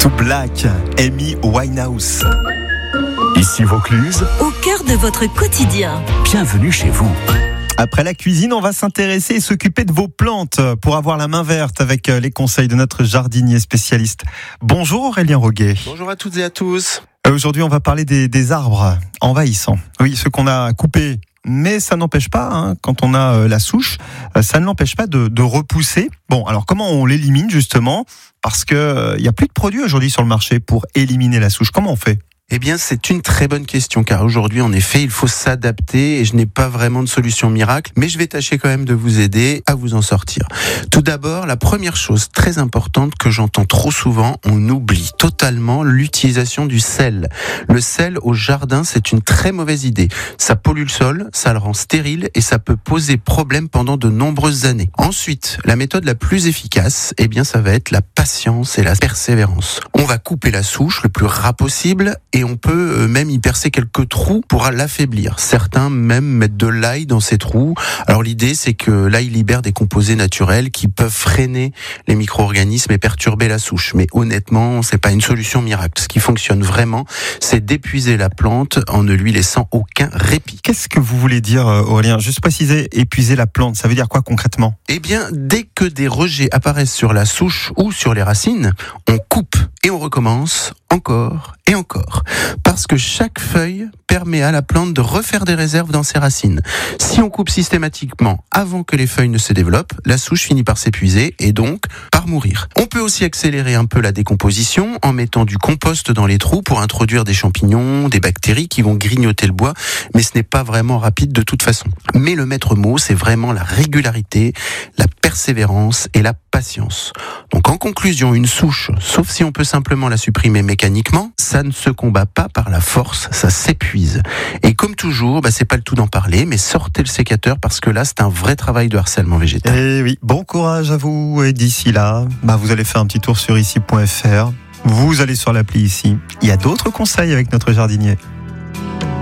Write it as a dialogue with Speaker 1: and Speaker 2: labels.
Speaker 1: To Black, Amy Winehouse.
Speaker 2: Ici Vaucluse,
Speaker 3: au cœur de votre quotidien.
Speaker 2: Bienvenue chez vous.
Speaker 1: Après la cuisine, on va s'intéresser et s'occuper de vos plantes pour avoir la main verte avec les conseils de notre jardinier spécialiste. Bonjour Aurélien Roguet.
Speaker 4: Bonjour à toutes et à tous.
Speaker 1: Aujourd'hui, on va parler des arbres envahissants. Oui, ceux qu'on a coupés. Mais ça n'empêche pas, quand on a la souche, ça ne l'empêche pas de repousser. Bon, alors comment on l'élimine justement ? Parce que il y a plus de produits aujourd'hui sur le marché pour éliminer la souche. Comment on fait ?
Speaker 4: Eh bien, c'est une très bonne question, car aujourd'hui, en effet, il faut s'adapter et je n'ai pas vraiment de solution miracle, mais je vais tâcher quand même de vous aider à vous en sortir. Tout d'abord, la première chose très importante que j'entends trop souvent, on oublie totalement l'utilisation du sel. Le sel au jardin, c'est une très mauvaise idée. Ça pollue le sol, ça le rend stérile et ça peut poser problème pendant de nombreuses années. Ensuite, la méthode la plus efficace, eh bien, ça va être la patience et la persévérance. On va couper la souche le plus ras possible et on peut même y percer quelques trous pour l'affaiblir. Certains même mettent de l'ail dans ces trous. Alors l'idée, c'est que l'ail libère des composés naturels qui peuvent freiner les micro-organismes et perturber la souche. Mais honnêtement, c'est pas une solution miracle. Ce qui fonctionne vraiment, c'est d'épuiser la plante en ne lui laissant aucun répit.
Speaker 1: Qu'est-ce que vous voulez dire, Aurélien ? Juste préciser, épuiser la plante, ça veut dire quoi concrètement ?
Speaker 4: Eh bien, dès que des rejets apparaissent sur la souche ou sur les racines, on coupe et on recommence encore et encore. Parce que chaque feuille permet à la plante de refaire des réserves dans ses racines. Si on coupe systématiquement avant que les feuilles ne se développent, la souche finit par s'épuiser et donc par mourir. On peut aussi accélérer un peu la décomposition en mettant du compost dans les trous pour introduire des champignons, des bactéries qui vont grignoter le bois, mais ce n'est pas vraiment rapide de toute façon. Mais le maître mot, c'est vraiment la régularité, la persévérance et la patience. Donc en conclusion, une souche, sauf si on peut simplement la supprimer mécaniquement, ça ne se combat pas par la force, ça s'épuise. Et comme toujours, c'est pas le tout d'en parler, mais sortez le sécateur parce que là, c'est un vrai travail de harcèlement végétal.
Speaker 1: Eh oui, bon courage à vous. Et d'ici là, vous allez faire un petit tour sur ici.fr. Vous allez sur l'appli ici. Il y a d'autres conseils avec notre jardinier.